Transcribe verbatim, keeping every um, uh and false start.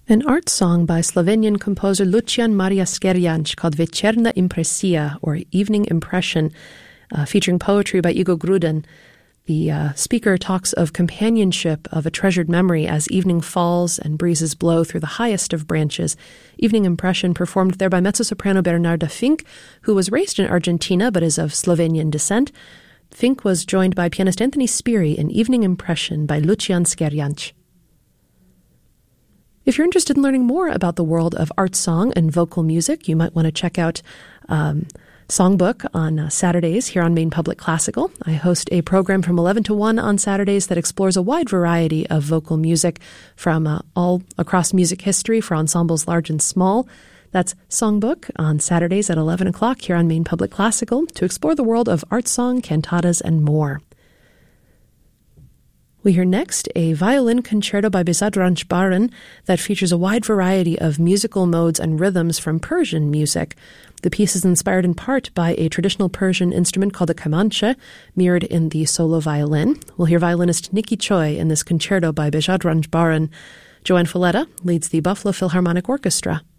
An art song by Slovenian composer Lucian Maria Skerjanč called Večerna impresija, or Evening Impression, uh, featuring poetry by Igor Gruden. The uh, speaker talks of companionship of a treasured memory as evening falls and breezes blow through the highest of branches. Evening Impression performed there by mezzo-soprano Bernarda Fink, who was raised in Argentina but is of Slovenian descent. Fink was joined by pianist Anthony Spiri in Evening Impression by Lucian Skerjanč. If you're interested in learning more about the world of art song and vocal music, you might want to check out um, Songbook on uh, Saturdays here on Maine Public Classical. I host a program from eleven to one on Saturdays that explores a wide variety of vocal music from uh, all across music history for ensembles large and small. That's Songbook on Saturdays at eleven o'clock here on Maine Public Classical to explore the world of art song, cantatas, and more. We hear next a violin concerto by Behzad Ranjbaran that features a wide variety of musical modes and rhythms from Persian music. The piece is inspired in part by a traditional Persian instrument called a kamanche, mirrored in the solo violin. We'll hear violinist Nikki Choi in this concerto by Behzad Ranjbaran. Joanne Folletta leads the Buffalo Philharmonic Orchestra.